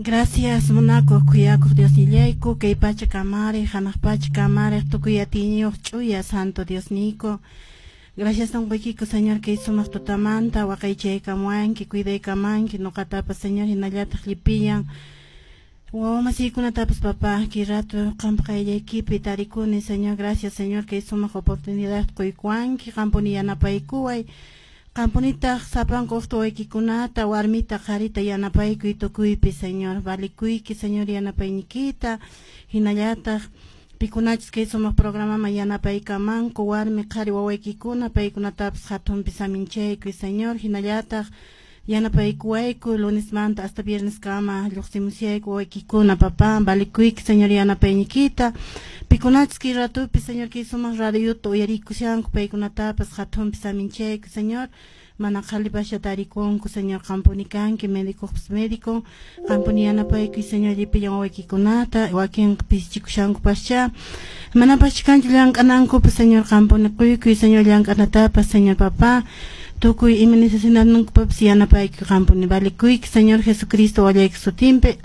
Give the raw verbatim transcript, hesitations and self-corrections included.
Gracias, Monaco, cuyaco Dios nileico, que pache camare, janas pache camare, tu cuyatiño, chuya, santo Dios nico. Gracias, don Huequico, Señor, que hizo más totamanta, huacaiche camuán, que cuide camán, que no catapa, Señor, y nayata lipillan. Wow, masí kuna tapas papá, que rato campa ella equipo y taricuni, Señor, gracias, Señor, que hizo más oportunidad, cuicuán, que camponía napaikuay. Camponita sapan costo equikunata, warmita jarita yanapaiku y tokuipi, Señor. Valikuiki, Señor, yanapainikita, hinayata, pikunachis que somos programa mañana paika manco, warmi, kari wawekikuna, paikunataps hatun pisamincheiku, Señor, hinayata, yanapaikuaiku, lunes manta hasta viernes kama, luximusieku, wawekikuna, papá, valikuiki, Señor, yanapainikita, pikunachis que ratupi, Señor, que somos radiuto, yarikusianku, paikunatapas hatun pisamincheiku, Señor, manakali basha tarikonku, Señor, camponikanki, médico, médico, camponiana paiku, Señor, yipiyan wakikunata, wakin pichikushanku pascha, manapashikanki liank ananku, Señor, camponikuiku, Señor, liank anatapa, Señor, papá, tukuy imi necesidad nunca papsiana paiku camponi, valikuik, Señor Jesucristo, waleik sutimpe,